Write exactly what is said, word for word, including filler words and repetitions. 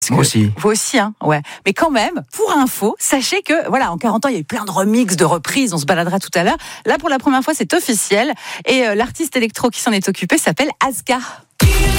Moi aussi. Vous aussi, hein, ouais. Mais quand même, pour info, sachez que, voilà, en quarante ans, il y a eu plein de remixes, de reprises, on se baladera tout à l'heure. Là, pour la première fois, c'est officiel. Et euh, l'artiste électro qui s'en est occupé s'appelle Aska.